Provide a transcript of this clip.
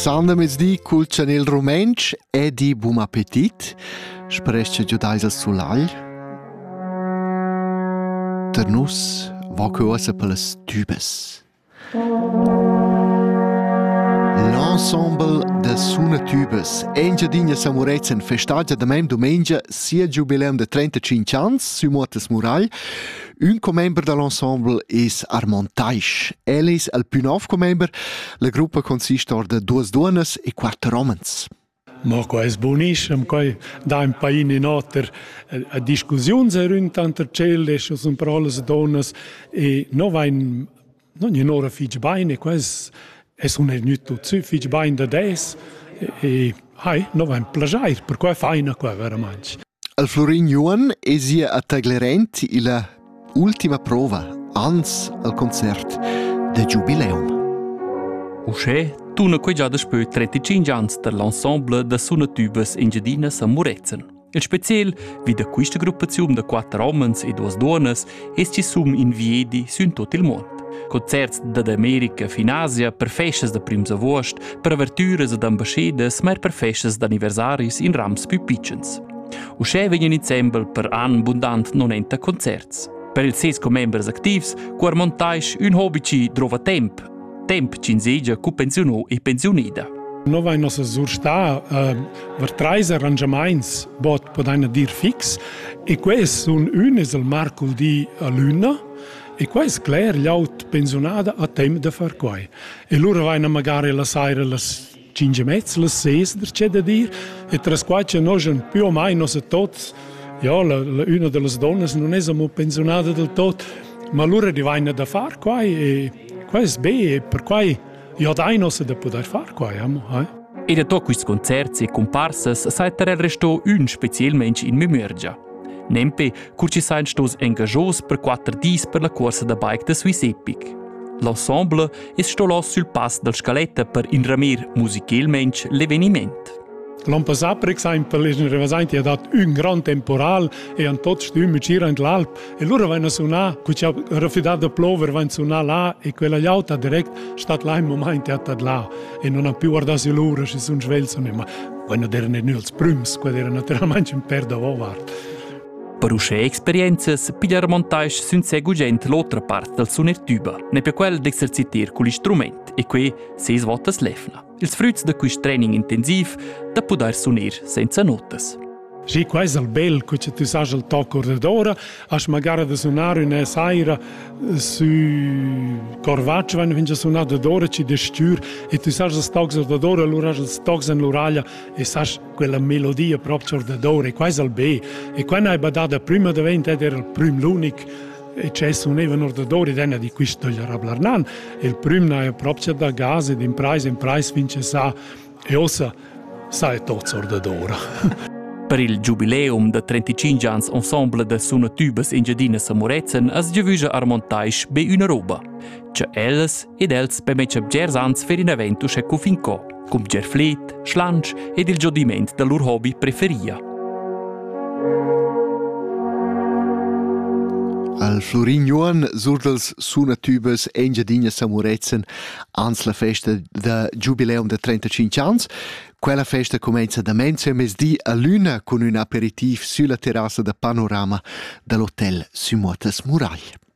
Sanda mesdi cul Chanel Romensch e di Bum Appetit. Spresce giudais al sulagl. Der nus va cosa per las tubes. L'ensemble de Suna Tubes Engiadina Samurezen festagia da mem domengia sia jubileum de 35 ans su Mottes Muragl. Un comember de l'ensemble es Armand Taisch. El es el più nov comember. La gruppa consiste de 2 duonas e 4 homens. Ma qua è buonissimo, qua da un paio in altre discussioni rund celle, sono per alle donne e non un'ora fitch bene, qua è un ernuto zu fitch bene da des e non va un piacere, per qua è fine qua veramente. Al Florin Juan è sia a Taglerent la ultima prova, ans al concert de Jubileum. Usce tuna quei già despö 35 ans per l'ensemble de Suna Tubes Engiadina Samurezen. Il special wie da questa gruppazione de 4 homens e 2 donnas es ci sum in viedi sun tot il mond. Concerts da America fin Asia per festas de prims agost, per averturas ed ambascedas, mer per festas d'anniversaris in rams più piccens. Usce venien ensemble per an abundant non enta concerts. Per il 6 members activs, quar Montaisch un hobby drova temp cinsegia cu pensionò e pensionida. Noi vai nostra sursta per 3 arrangiaments bot podana dir fix e questo un es il marco di alunna e questo clar l'aut pensionada a tempo da far quai. E loro vai magari la sera las 5 mezz, las 6 c'è da dir e tras quai c'è noi più o meno nos tots una delle donne non è pensionata del tot, ma loro vanno da far quai e questo è per cui io dai non si da poter fare qua, E da tutti questi concerti e comparsas sai ter restò un specialmente in memoria. Nempe curci sain stos engagos per 4 dis per la corsa da bike de Swiss Epic. L'ensemble è sto là sul pass del scaletta per inramir musicalmente l'eveniment. L'anno passato, per esempio, ha dato un gran temporal e hanno tutti stiamo girando in l'Alp. E loro vanno a suonare, qui c'è raffidato di plover, vanno a suonare là e quella auto direct sta là in momento è là. E non ha più guardato loro, ci sono svelti, ma quando erano non i primi, quelli erano naturalmente un per da vovart. Per usce esperienze, pigliare montage sunt segugent l'altra parte del suoner tuba, ne per quel d'exercitar con l'istrument, e qui 6 volte lefna. Ils fruits de questo training intensiv da poter suoner senza notas. Sì, questo è il bello, che tu sai il tocco d'ora, hai magari da suonare una sera su Corvaccio, quando vieni a suonare d'ora, ci destur, e tu sai il tocco d'ora, allora hai il tocco nell'orecchia e sai quella melodia proprio d'ora, e questo è il bello. E quando hai badato prima di vento, era il primo, l'unico, e c'è suoneva d'ora, e di questo gli rablarnan, e il primo è proprio da gas, ed in price vince sa, e ossa sa è tutto d'ora. Per il jubileum de 35 ans ensemble de Suna Tubes Engiadina Samurezen as giavuja Armand Taisch be una roba. C'è elles ed els per mettere gers ans per un evento che finco, com gerflet, schlanch ed il giodiment del loro hobby preferia. Al Florin Juan surdels Suna Tubes Engiadina Samurezen ans la festa de jubileum de 35 ans. Quella festa comincia da mense mesdì a luna con un aperitif sulla terrazza de panorama dell'hotel su Mottes Muragl.